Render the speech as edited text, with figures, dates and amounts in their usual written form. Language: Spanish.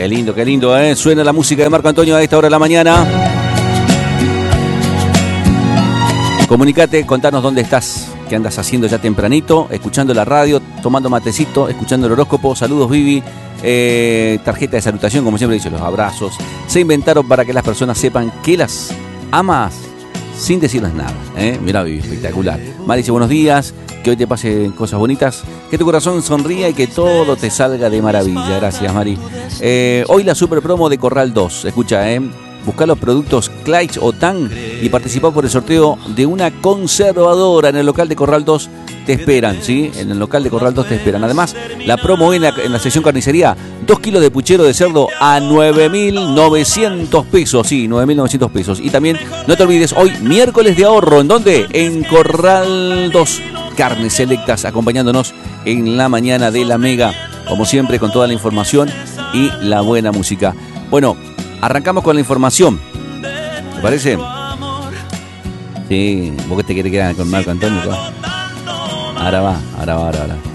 qué lindo, ¿eh? Suena la música de Marco Antonio a esta hora de la mañana. Comunicate, contanos dónde estás, qué andas haciendo ya tempranito, escuchando la radio, tomando matecito, escuchando el horóscopo. Saludos, Vivi. Tarjeta de salutación, como siempre dice, los abrazos. Se inventaron para que las personas sepan que las amas sin decirles nada. Mirá, Vivi, espectacular. Mari dice, buenos días, que hoy te pasen cosas bonitas, que tu corazón sonría y que todo te salga de maravilla. Gracias, Mari. Hoy la super promo de Corral 2. Escucha, buscá los productos Clyde o Tang y participá por el sorteo de una conservadora en el local de Corral 2. Te esperan, ¿sí? En el local de Corral 2 te esperan. Además, la promo hoy en la sección carnicería, 2 kilos de puchero de cerdo a 9.900 pesos. Sí, 9.900 pesos. Y también, no te olvides, hoy miércoles de ahorro. ¿En dónde? En Corral 2. Carnes selectas acompañándonos en la mañana de la Mega. Como siempre, con toda la información y la buena música. Bueno, arrancamos con la información. ¿Te parece? Sí, vos que te querés quedar con Marco Antonio. Ahora va.